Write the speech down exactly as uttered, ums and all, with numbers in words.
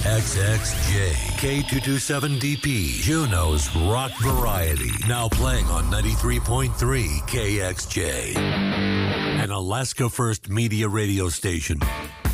X X J, K two twenty-seven D P, Juneau's rock variety. Now playing on ninety-three point three K X J. An Alaska First Media radio station.